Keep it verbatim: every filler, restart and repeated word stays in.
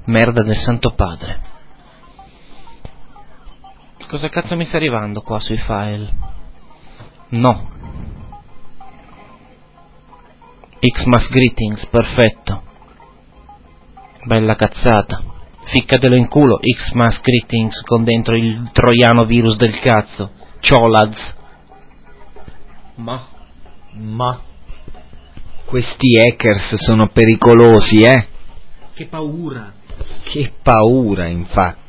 Merda del Santo Padre. Cosa cazzo mi sta arrivando qua sui file? No. Xmas Greetings, perfetto. Bella cazzata. Ficcatelo in culo, Xmas Greetings, con dentro il troiano virus del cazzo. Ciolads. Ma. Ma. Questi hackers sono pericolosi, eh? Che paura. Che paura, infatti.